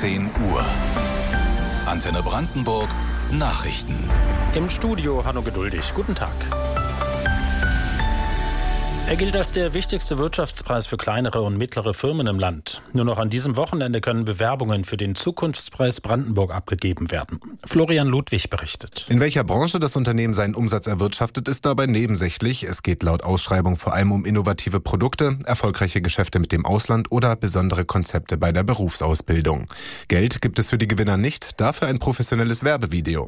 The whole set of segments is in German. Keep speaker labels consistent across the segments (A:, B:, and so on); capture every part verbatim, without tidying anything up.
A: zehn Uhr. Antenne Brandenburg Nachrichten.
B: Im Studio Hanno Geduldig. Guten Tag. Er gilt als der wichtigste Wirtschaftspreis für kleinere und mittlere Firmen im Land. Nur noch an diesem Wochenende können Bewerbungen für den Zukunftspreis Brandenburg abgegeben werden. Florian Ludwig berichtet.
C: In welcher Branche das Unternehmen seinen Umsatz erwirtschaftet, ist dabei nebensächlich. Es geht laut Ausschreibung vor allem um innovative Produkte, erfolgreiche Geschäfte mit dem Ausland oder besondere Konzepte bei der Berufsausbildung. Geld gibt es für die Gewinner nicht, dafür ein professionelles Werbevideo.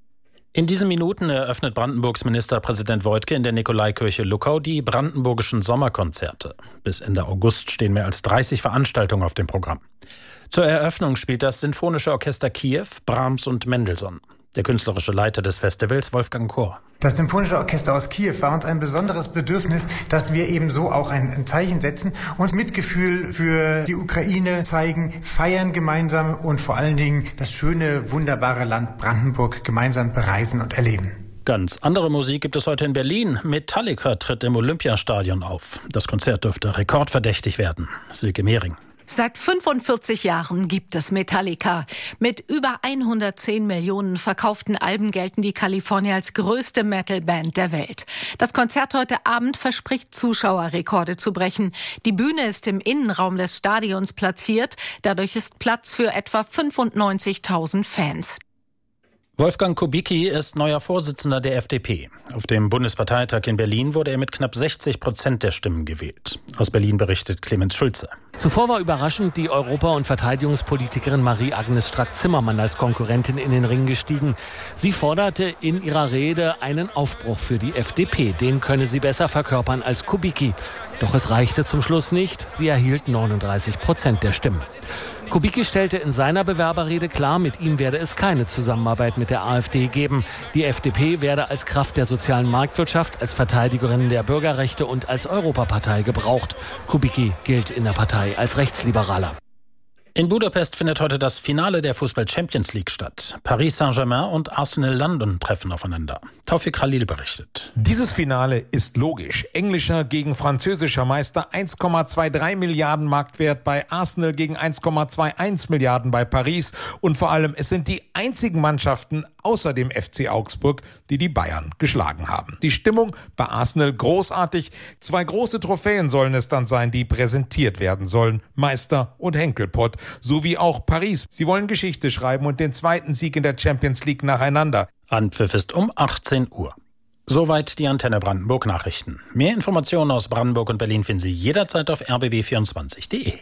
B: In diesen Minuten eröffnet Brandenburgs Ministerpräsident Woidke in der Nikolaikirche Luckau die brandenburgischen Sommerkonzerte. Bis Ende August stehen mehr als dreißig Veranstaltungen auf dem Programm. Zur Eröffnung spielt das Sinfonische Orchester Kiew, Brahms und Mendelssohn. Der künstlerische Leiter des Festivals, Wolfgang Kohr.
D: Das Symphonische Orchester aus Kiew war uns ein besonderes Bedürfnis, dass wir eben so auch ein, ein Zeichen setzen, uns Mitgefühl für die Ukraine zeigen, feiern gemeinsam und vor allen Dingen das schöne, wunderbare Land Brandenburg gemeinsam bereisen und erleben.
B: Ganz andere Musik gibt es heute in Berlin. Metallica tritt im Olympiastadion auf. Das Konzert dürfte rekordverdächtig werden. Silke Mehring.
E: Seit fünfundvierzig Jahren gibt es Metallica. Mit über hundertzehn Millionen verkauften Alben gelten die Kalifornier als größte Metalband der Welt. Das Konzert heute Abend verspricht, Zuschauerrekorde zu brechen. Die Bühne ist im Innenraum des Stadions platziert. Dadurch ist Platz für etwa fünfundneunzigtausend Fans.
B: Wolfgang Kubicki ist neuer Vorsitzender der F D P. Auf dem Bundesparteitag in Berlin wurde er mit knapp sechzig Prozent der Stimmen gewählt. Aus Berlin berichtet Clemens Schulze.
F: Zuvor war überraschend die Europa- und Verteidigungspolitikerin Marie-Agnes Strack-Zimmermann als Konkurrentin in den Ring gestiegen. Sie forderte in ihrer Rede einen Aufbruch für die F D P. Den könne sie besser verkörpern als Kubicki. Doch es reichte zum Schluss nicht. Sie erhielt neununddreißig Prozent der Stimmen. Kubicki stellte in seiner Bewerberrede klar, mit ihm werde es keine Zusammenarbeit mit der AfD geben. Die F D P werde als Kraft der sozialen Marktwirtschaft, als Verteidigerin der Bürgerrechte und als Europapartei gebraucht. Kubicki gilt in der Partei als Rechtsliberaler.
B: In Budapest findet heute das Finale der Fußball-Champions League statt. Paris Saint-Germain und Arsenal London treffen aufeinander. Taufik Khalil berichtet.
G: Dieses Finale ist logisch. Englischer gegen französischer Meister, eins Komma drei zwei Milliarden Marktwert bei Arsenal gegen eins Komma einundzwanzig Milliarden bei Paris. Und vor allem, es sind die einzigen Mannschaften außer dem F C Augsburg, die die Bayern geschlagen haben. Die Stimmung bei Arsenal großartig. Zwei große Trophäen sollen es dann sein, die präsentiert werden sollen. Meister und Henkelpott. Sowie auch Paris. Sie wollen Geschichte schreiben und den zweiten Sieg in der Champions League nacheinander.
B: Anpfiff ist um achtzehn Uhr. Soweit die Antenne Brandenburg Nachrichten. Mehr Informationen aus Brandenburg und Berlin finden Sie jederzeit auf r b b vierundzwanzig punkt d e.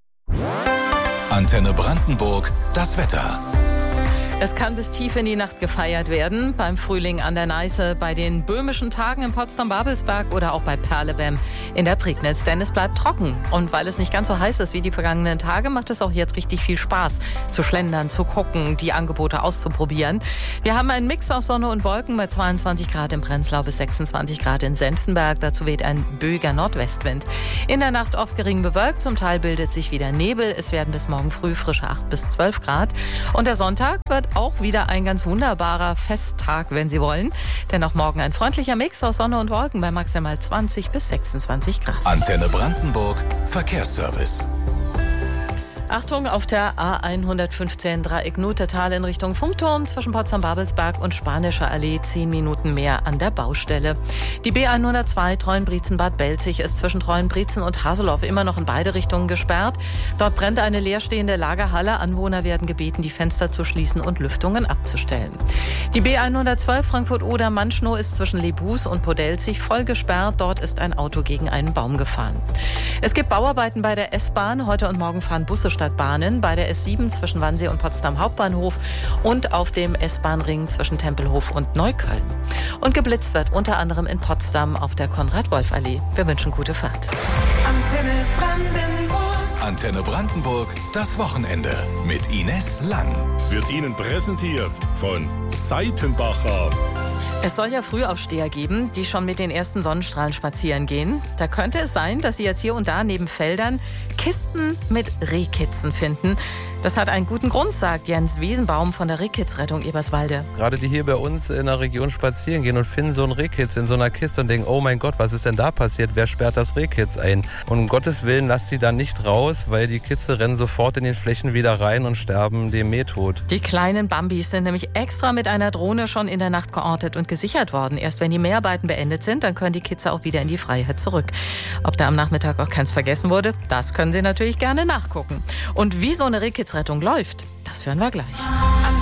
A: Antenne Brandenburg, das Wetter.
E: Es kann bis tief in die Nacht gefeiert werden. Beim Frühling an der Neiße, bei den böhmischen Tagen in Potsdam-Babelsberg oder auch bei Perlebem in der Prignitz. Denn es bleibt trocken. Und weil es nicht ganz so heiß ist wie die vergangenen Tage, macht es auch jetzt richtig viel Spaß, zu schlendern, zu gucken, die Angebote auszuprobieren. Wir haben einen Mix aus Sonne und Wolken bei zweiundzwanzig Grad in Prenzlau bis sechsundzwanzig Grad in Senftenberg. Dazu weht ein böiger Nordwestwind. In der Nacht oft gering bewölkt, zum Teil bildet sich wieder Nebel. Es werden bis morgen früh frische acht bis zwölf Grad. Und der Sonntag wird auch wieder ein ganz wunderbarer Festtag, wenn Sie wollen. Denn auch morgen ein freundlicher Mix aus Sonne und Wolken bei maximal zwanzig bis sechsundzwanzig Grad.
A: Antenne Brandenburg, Verkehrsservice.
E: Achtung, auf der A hundertfünfzehn Dreieck Nutetal in Richtung Funkturm zwischen Potsdam-Babelsberg und Spanischer Allee zehn Minuten mehr an der Baustelle. Die B hundertzwei Treuenbrietzen-Bad Belzig ist zwischen Treuenbrietzen und Haseloff immer noch in beide Richtungen gesperrt. Dort brennt eine leerstehende Lagerhalle. Anwohner werden gebeten, die Fenster zu schließen und Lüftungen abzustellen. Die B hundertzwölf Frankfurt-Oder-Manschnow ist zwischen Lebus und Podelzig voll gesperrt. Dort ist ein Auto gegen einen Baum gefahren. Es gibt Bauarbeiten bei der S-Bahn. Heute und morgen fahren Busse statt Bahnen bei der S sieben zwischen Wannsee und Potsdam Hauptbahnhof und auf dem S-Bahn-Ring zwischen Tempelhof und Neukölln. Und geblitzt wird unter anderem in Potsdam auf der Konrad-Wolf-Allee. Wir wünschen gute Fahrt.
A: Antenne Brandenburg. Antenne Brandenburg, das Wochenende mit Ines Lang.
H: Wird Ihnen präsentiert von Seitenbacher.
E: Es soll ja Frühaufsteher geben, die schon mit den ersten Sonnenstrahlen spazieren gehen. Da könnte es sein, dass Sie jetzt hier und da neben Feldern Kisten mit Rehkitzen finden. Das hat einen guten Grund, sagt Jens Wiesenbaum von der Rehkitzrettung Eberswalde.
I: Gerade die hier bei uns in der Region spazieren gehen und finden so einen Rehkitz in so einer Kiste und denken, oh mein Gott, was ist denn da passiert? Wer sperrt das Rehkitz ein? Und um Gottes Willen, lasst sie dann nicht raus, weil die Kitze rennen sofort in den Flächen wieder rein und sterben dem Mehtod.
E: Die kleinen Bambis sind nämlich extra mit einer Drohne schon in der Nacht geortet und gesichert worden. Erst wenn die Mäharbeiten beendet sind, dann können die Kitze auch wieder in die Freiheit zurück. Ob da am Nachmittag auch keins vergessen wurde, das können Sie natürlich gerne nachgucken. Und wie so eine Rehkitzrettung läuft, das hören wir gleich.